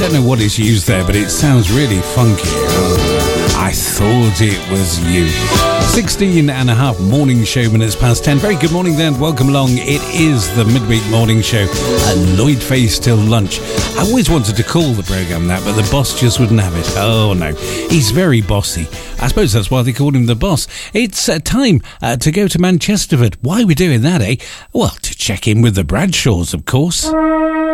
don't know what is used there, but it sounds really funky. I thought it was you. 16 and a half morning show minutes past 10. Very good morning then. Welcome along. It is the midweek morning show. Lloyd Face till lunch. I always wanted to call the programme that, but the boss just wouldn't have it. Oh no. He's very bossy. I suppose that's why they called him the boss. It's time to go to Manchesterford. Why are we doing that, eh? Well, to check in with the Bradshaws, of course.